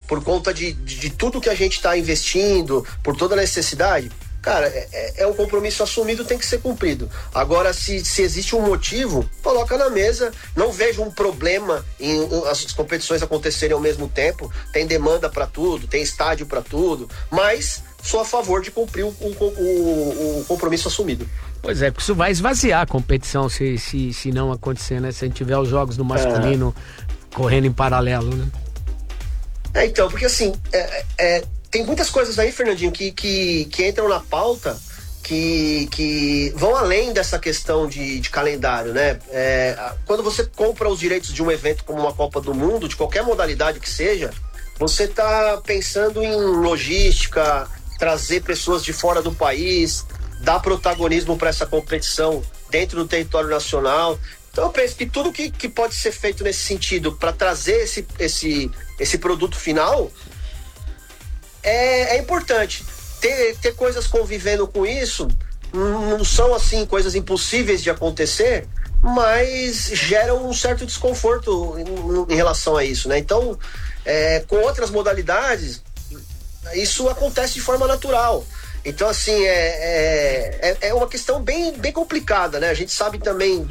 por conta de tudo que a gente está investindo, por toda a necessidade, cara, é um compromisso assumido, tem que ser cumprido. Agora, se existe um motivo, coloca na mesa. Não vejo um problema em as competições acontecerem ao mesmo tempo. Tem demanda para tudo, tem estádio para tudo, mas sou a favor de cumprir o compromisso assumido. Pois é, porque isso vai esvaziar a competição se não acontecer, né? Se a gente tiver os jogos do masculino correndo em paralelo, né? Então, porque assim, tem muitas coisas aí, Fernandinho, que entram na pauta que vão além dessa questão de calendário, né? Quando você compra os direitos de um evento como uma Copa do Mundo, de qualquer modalidade que seja, você está pensando em logística, trazer pessoas de fora do país, dar protagonismo para essa competição dentro do território nacional. Então eu penso que tudo que pode ser feito nesse sentido para trazer esse produto final é importante. Ter coisas convivendo com isso não são assim coisas impossíveis de acontecer, mas geram um certo desconforto em relação a isso, né? Então, com outras modalidades, isso acontece de forma natural. Então, assim, é uma questão bem complicada, né? A gente sabe também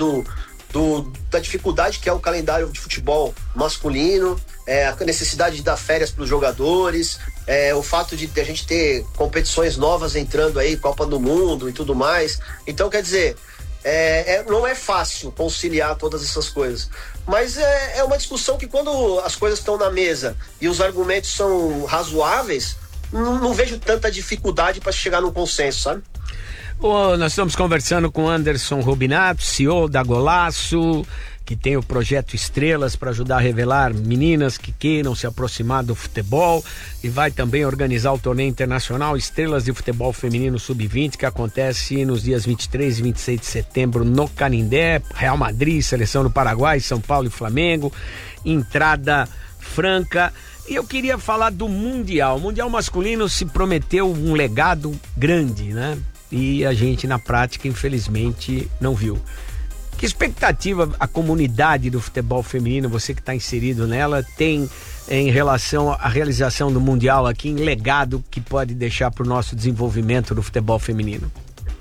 da dificuldade que é o calendário de futebol masculino, a necessidade de dar férias para os jogadores, o fato de a gente ter competições novas entrando aí, Copa do Mundo e tudo mais. Então, quer dizer, não é fácil conciliar todas essas coisas, mas é uma discussão que, quando as coisas estão na mesa e os argumentos são razoáveis, não vejo tanta dificuldade para chegar num consenso, sabe? Nós estamos conversando com Anderson Rubinato, CEO da Golaço, que tem o projeto Estrelas para ajudar a revelar meninas que queiram se aproximar do futebol, e vai também organizar o torneio internacional Estrelas de Futebol Feminino Sub-20, que acontece nos dias 23 e 26 de setembro no Canindé, Real Madrid, Seleção do Paraguai, São Paulo e Flamengo, entrada franca. E eu queria falar do Mundial. O Mundial masculino se prometeu um legado grande, né? E a gente, na prática, infelizmente, não viu. Que expectativa a comunidade do futebol feminino, você que está inserido nela, tem em relação à realização do Mundial aqui, em legado que pode deixar para o nosso desenvolvimento do futebol feminino?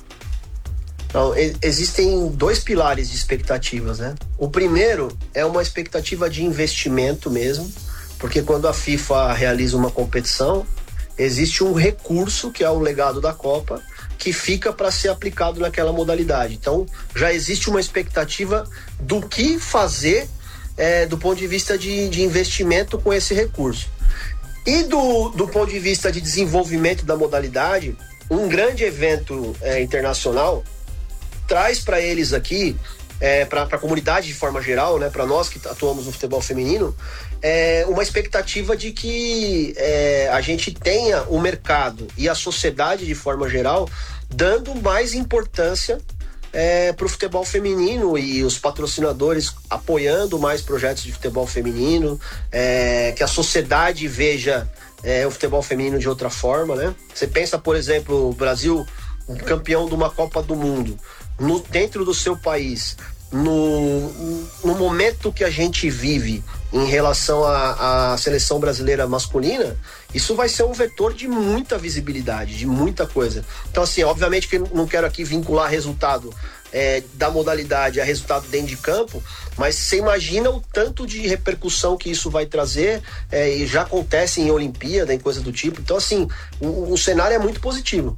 Então, existem dois pilares de expectativas, né? O primeiro é uma expectativa de investimento mesmo, porque quando a FIFA realiza uma competição, existe um recurso, que é o legado da Copa, que fica para ser aplicado naquela modalidade. Então, já existe uma expectativa do que fazer do ponto de vista de investimento com esse recurso. E do ponto de vista de desenvolvimento da modalidade, um grande evento internacional traz para eles aqui, para a comunidade de forma geral, né, para nós que atuamos no futebol feminino, uma expectativa de que a gente tenha o mercado e a sociedade de forma geral dando mais importância para o futebol feminino, e os patrocinadores apoiando mais projetos de futebol feminino, que a sociedade veja o futebol feminino de outra forma, né? Você pensa, por exemplo, o Brasil campeão de uma Copa do Mundo dentro do seu país, no momento que a gente vive em relação à seleção brasileira masculina, isso vai ser um vetor de muita visibilidade, de muita coisa. Então, assim, obviamente que não quero aqui vincular resultado da modalidade a resultado dentro de campo, mas você imagina o tanto de repercussão que isso vai trazer, e já acontece em Olimpíada, em coisa do tipo. Então, assim, o cenário é muito positivo.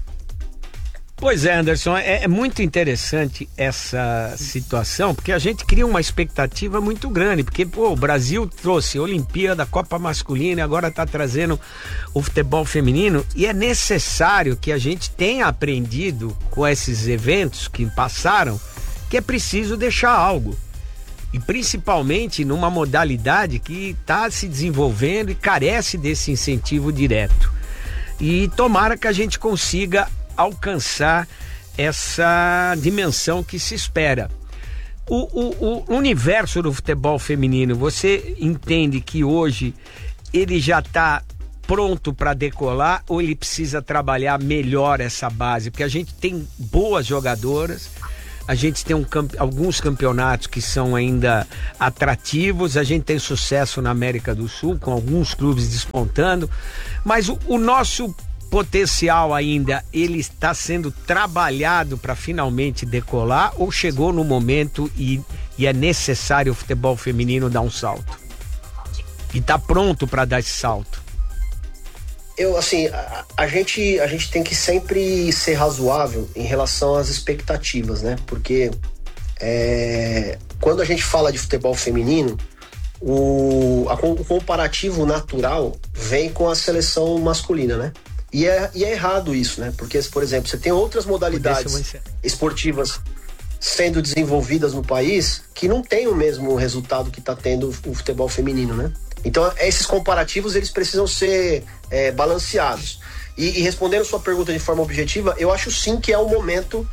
Pois é, Anderson, é muito interessante essa situação, porque a gente cria uma expectativa muito grande, porque o Brasil trouxe Olimpíada, Copa Masculina, e agora está trazendo o futebol feminino, e é necessário que a gente tenha aprendido com esses eventos que passaram, que é preciso deixar algo, e principalmente numa modalidade que está se desenvolvendo e carece desse incentivo direto. E tomara que a gente consiga alcançar essa dimensão que se espera. O universo do futebol feminino, você entende que hoje ele já está pronto para decolar, ou ele precisa trabalhar melhor essa base? Porque a gente tem boas jogadoras, a gente tem alguns campeonatos que são ainda atrativos, a gente tem sucesso na América do Sul, com alguns clubes despontando, mas o nosso potencial ainda, ele está sendo trabalhado para finalmente decolar, ou chegou no momento e é necessário o futebol feminino dar um salto? E está pronto para dar esse salto? A gente tem que sempre ser razoável em relação às expectativas, né? Porque quando a gente fala de futebol feminino, o comparativo natural vem com a seleção masculina, né? E é errado isso, né? Porque, por exemplo, você tem outras modalidades esportivas sendo desenvolvidas no país que não tem o mesmo resultado que está tendo o futebol feminino, né? Então, esses comparativos, eles precisam ser balanceados. E respondendo sua pergunta de forma objetiva, eu acho sim que é o momento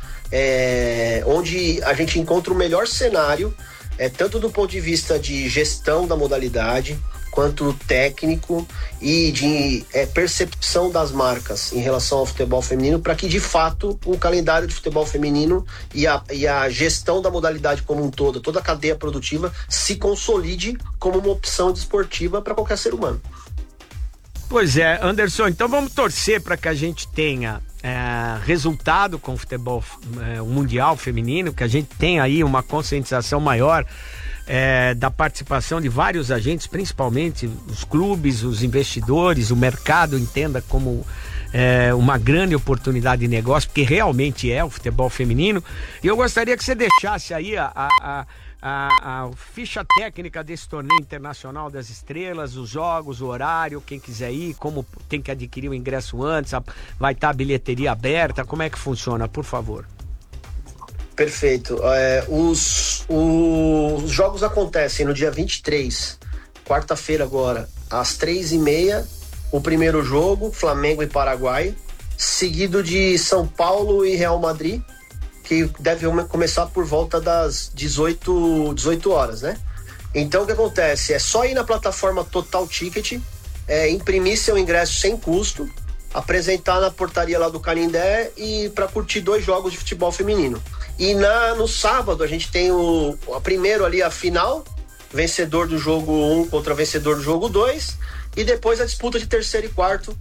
onde a gente encontra o melhor cenário, tanto do ponto de vista de gestão da modalidade, quanto técnico e de percepção das marcas em relação ao futebol feminino, para que de fato o calendário de futebol feminino e a gestão da modalidade como um todo, toda a cadeia produtiva, se consolide como uma opção desportiva para qualquer ser humano. Pois é, Anderson, então vamos torcer para que a gente tenha resultado com o futebol mundial feminino, que a gente tenha aí uma conscientização maior da participação de vários agentes, principalmente os clubes, os investidores, o mercado entenda como uma grande oportunidade de negócio, porque realmente é o futebol feminino. E eu gostaria que você deixasse aí a ficha técnica desse torneio internacional das estrelas, os jogos, o horário, quem quiser ir, como tem que adquirir o ingresso antes, vai estar a bilheteria aberta, como é que funciona, por favor? Perfeito. Os jogos acontecem no dia 23, quarta-feira agora, às 3h30, o primeiro jogo, Flamengo e Paraguai, seguido de São Paulo e Real Madrid, que deve começar por volta das 18 horas, né? Então o que acontece? É só ir na plataforma Total Ticket, imprimir seu ingresso sem custo, apresentar na portaria lá do Canindé e para curtir 2 jogos de futebol feminino. E no sábado a gente tem primeiro ali a final, vencedor do jogo 1 contra vencedor do jogo 2, e depois a disputa de terceiro e quarto,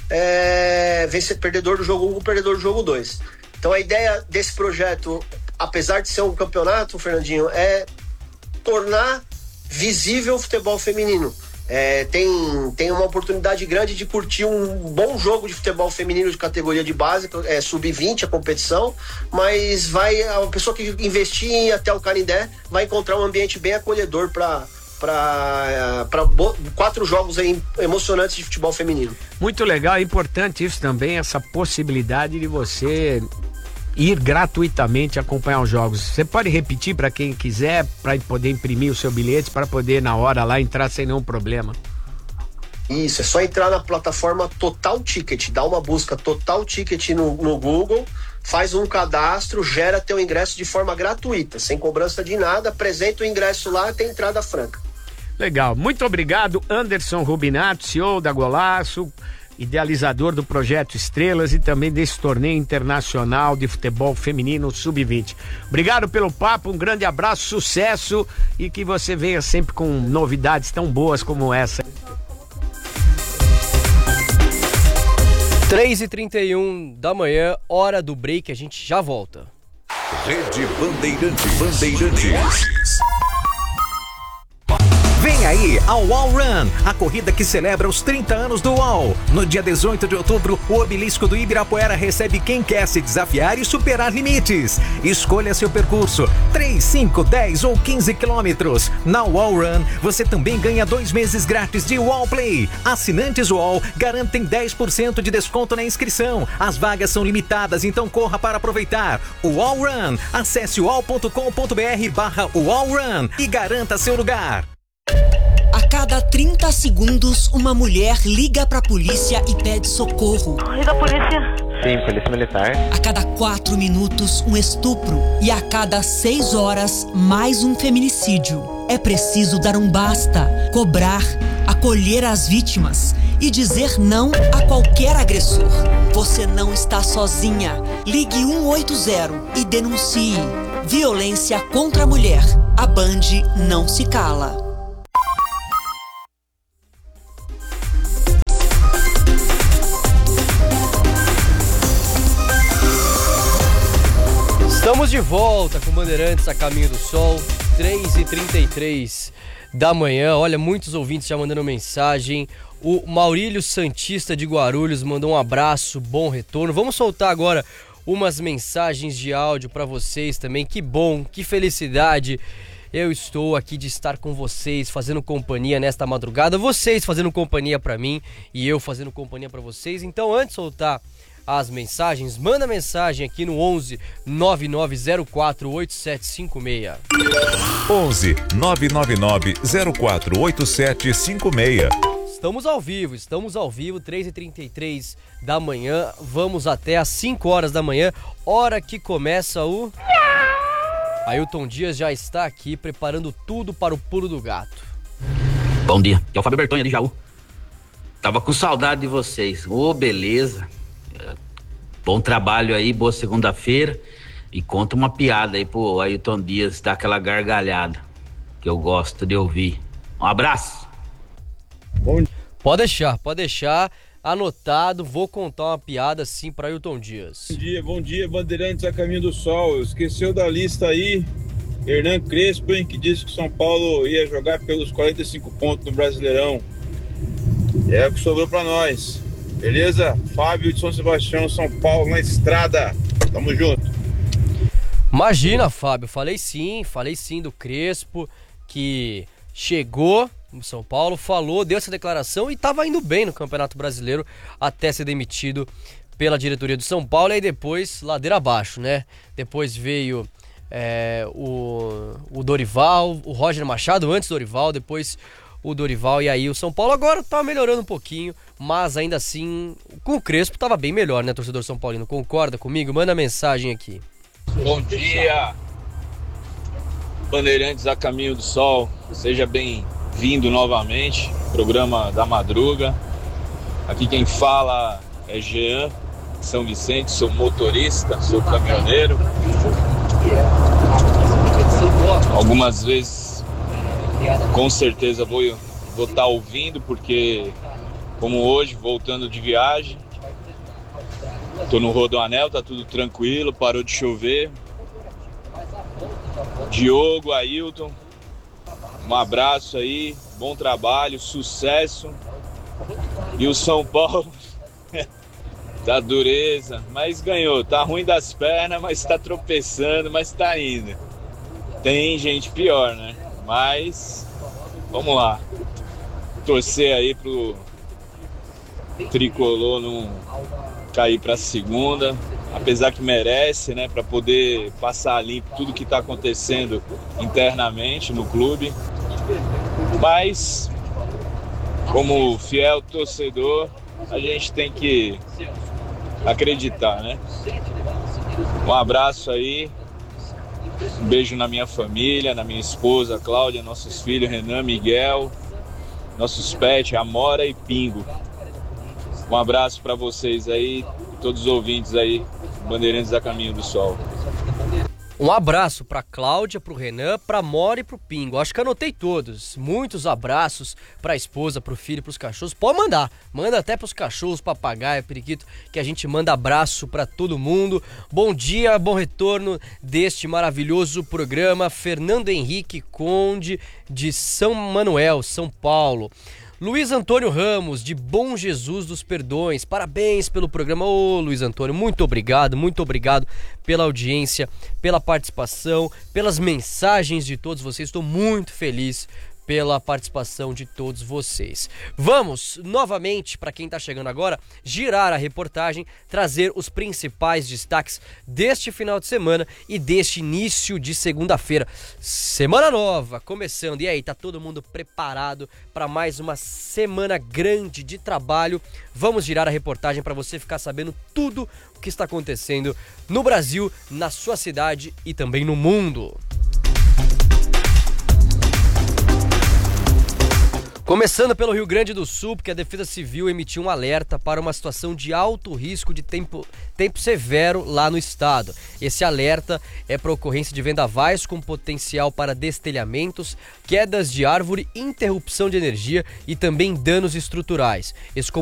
perdedor do jogo 1 com perdedor do jogo 2. Então a ideia desse projeto, apesar de ser um campeonato, Fernandinho, é tornar visível o futebol feminino. Tem uma oportunidade grande de curtir um bom jogo de futebol feminino de categoria de base, sub-20 a competição, mas a pessoa que investir em ir até o Canindé vai encontrar um ambiente bem acolhedor para 4 jogos aí emocionantes de futebol feminino. Muito legal, é importante isso também, essa possibilidade de você ir gratuitamente acompanhar os jogos. Você pode repetir para quem quiser, para poder imprimir o seu bilhete, para poder na hora lá entrar sem nenhum problema? Isso, é só entrar na plataforma Total Ticket, dá uma busca Total Ticket no Google, faz um cadastro, gera teu ingresso de forma gratuita, sem cobrança de nada, apresenta o ingresso lá, tem entrada franca. Legal, muito obrigado, Anderson Rubinato, CEO da Golaço, idealizador do projeto Estrelas e também desse torneio internacional de futebol feminino sub-20. Obrigado pelo papo, um grande abraço, sucesso e que você venha sempre com novidades tão boas como essa. 3h31 da manhã, hora do break, a gente já volta. Rede Bandeirantes. Vem aí a UOL Run, a corrida que celebra os 30 anos do UOL. No dia 18 de outubro, o obelisco do Ibirapuera recebe quem quer se desafiar e superar limites. Escolha seu percurso, 3, 5, 10 ou 15 quilômetros. Na UOL Run, você também ganha 2 meses grátis de UOL Play. Assinantes UOL garantem 10% de desconto na inscrição. As vagas são limitadas, então corra para aproveitar. UOL Run, acesse uol.com.br/UOL Run e garanta seu lugar. A cada 30 segundos, uma mulher liga pra polícia e pede socorro. Liga a polícia. Sim, polícia militar. A cada 4 minutos, um estupro. E a cada 6 horas, mais um feminicídio. É preciso dar um basta, cobrar, acolher as vítimas e dizer não a qualquer agressor. Você não está sozinha. Ligue 180 e denuncie. Violência contra a mulher. A Band não se cala. Estamos de volta com Bandeirantes a Caminho do Sol, 3h33 da manhã. Olha, muitos ouvintes já mandando mensagem. O Maurílio Santista de Guarulhos mandou um abraço, bom retorno. Vamos soltar agora umas mensagens de áudio para vocês também. Que bom, que felicidade. Eu estou aqui de estar com vocês, fazendo companhia nesta madrugada. Vocês fazendo companhia para mim e eu fazendo companhia para vocês. Então, antes de soltar as mensagens, manda mensagem aqui no 11 9904 8756. 11 999 04 8756. Estamos ao vivo, 3h33 da manhã, vamos até às 5 horas da manhã, hora que começa o... Ailton Dias já está aqui preparando tudo para o pulo do gato. Bom dia, aqui é o Fábio Bertonha de Jaú. Tava com saudade de vocês, beleza. Bom trabalho aí, boa segunda-feira. E conta uma piada aí pro Ailton Dias dar aquela gargalhada que eu gosto de ouvir. Um abraço. Pode deixar anotado. Vou contar uma piada sim para Ailton Dias. Bom dia, Bandeirantes a Caminho do Sol. Esqueceu da lista aí Hernan Crespo, hein, que disse que São Paulo ia jogar pelos 45 pontos no Brasileirão. É o que sobrou para nós. Beleza? Fábio de São Sebastião, São Paulo, na estrada. Tamo junto. Imagina, Fábio, falei sim do Crespo, que chegou no São Paulo, deu essa declaração e estava indo bem no Campeonato Brasileiro até ser demitido pela diretoria do São Paulo. E aí depois, ladeira abaixo, né? Depois veio o Dorival, o Roger Machado, antes do Dorival, depois o Dorival, e aí o São Paulo agora tá melhorando um pouquinho, mas ainda assim, com o Crespo tava bem melhor, né, torcedor São Paulino? Concorda comigo? Manda mensagem aqui. Bom dia, Bandeirantes a Caminho do Sol, seja bem-vindo novamente, programa da madruga. Aqui quem fala é Jean, São Vicente, sou motorista, sou caminhoneiro. Algumas vezes com certeza vou estar ouvindo, porque como hoje, voltando de viagem, tô no Rodoanel, tá tudo tranquilo, parou de chover. Diogo, Ailton, um abraço aí, bom trabalho, sucesso. E o São Paulo tá dureza, mas ganhou, tá ruim das pernas, mas tá tropeçando, mas tá indo. Tem gente pior, né? Mas vamos lá, torcer aí pro tricolor não cair pra segunda, apesar que merece, né, para poder passar limpo tudo que tá acontecendo internamente no clube. Mas como fiel torcedor, a gente tem que acreditar, né? Um abraço aí. Um beijo na minha família, na minha esposa Cláudia, nossos filhos Renan, Miguel, nossos pets Amora e Pingo. Um abraço para vocês aí, todos os ouvintes aí, Bandeirantes a Caminho do Sol. Um abraço pra Cláudia, pro Renan, pra Mora e pro Pingo. Acho que anotei todos. Muitos abraços pra esposa, pro filho, pros cachorros. Pode mandar. Manda até pros cachorros, papagaio, periquito, que a gente manda abraço pra todo mundo. Bom dia, bom retorno deste maravilhoso programa. Fernando Henrique Conde, de São Manuel, São Paulo. Luiz Antônio Ramos, de Bom Jesus dos Perdões, parabéns pelo programa. Ô Luiz Antônio, muito obrigado pela audiência, pela participação, pelas mensagens de todos vocês. Estou muito feliz pela participação de todos vocês. Vamos, novamente, para quem está chegando agora, girar a reportagem, trazer os principais destaques deste final de semana e deste início de segunda-feira. Semana nova, começando. E aí, tá todo mundo preparado para mais uma semana grande de trabalho? Vamos girar a reportagem para você ficar sabendo tudo o que está acontecendo no Brasil, na sua cidade e também no mundo. Começando pelo Rio Grande do Sul, porque a Defesa Civil emitiu um alerta para uma situação de alto risco de tempo severo lá no estado. Esse alerta é para ocorrência de vendavais com potencial para destelhamentos, quedas de árvore, interrupção de energia e também danos estruturais. Esse